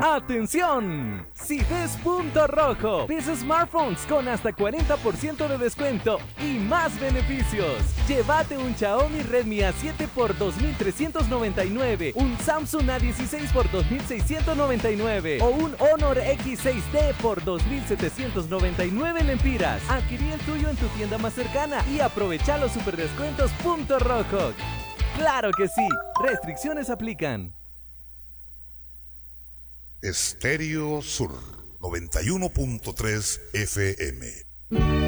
¡Atención! Si ves punto rojo, ves smartphones con hasta 40% de descuento y más beneficios. Llévate un Xiaomi Redmi A7 por 2.399, un Samsung A16 por 2.699 o un Honor X6D por 2.799 lempiras. Adquirí el tuyo en tu tienda más cercana y aprovecha los superdescuentos punto rojo. ¡Claro que sí! Restricciones aplican. Estéreo Sur 91.3 FM.